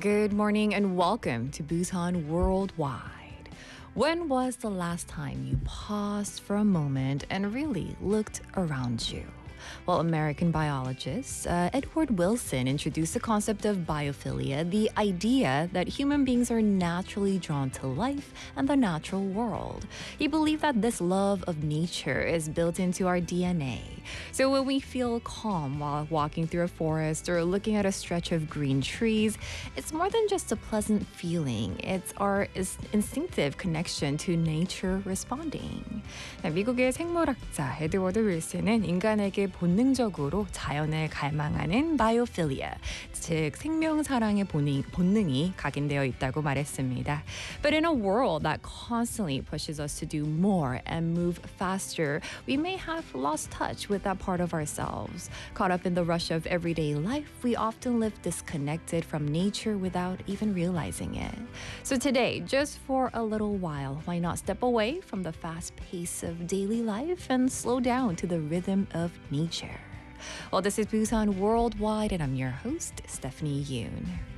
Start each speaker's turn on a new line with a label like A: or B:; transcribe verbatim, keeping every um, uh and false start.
A: Good morning and welcome to Busan Worldwide. When was the last time you paused for a moment and really looked around you? Well, American biologist uh, Edward Wilson introduced the concept of biophilia, the idea that human beings are naturally drawn to life and the natural world. He believed that this love of nature is built into our D N A. So when we feel calm while walking through a forest or looking at a stretch of green trees, it's more than just a pleasant feeling. It's our is- instinctive connection to nature responding. 네, 미국의 생물학자 에드워드 윌슨은 인간에게 본능적으로 자연을 갈망하는 바이오필리아, 즉 생명 사랑의 본능, 본능이 각인되어 있다고 말했습니다. But in a world that constantly pushes us to do more and move faster, we may have lost touch with that part of ourselves. Caught up in the rush of everyday life, we often live disconnected from nature without even realizing it. So today, just for a little while, why not step away from the fast pace of daily life and slow down to the rhythm of nature? Well, this is Busan Worldwide, and I'm your host, Stephanie Yoon.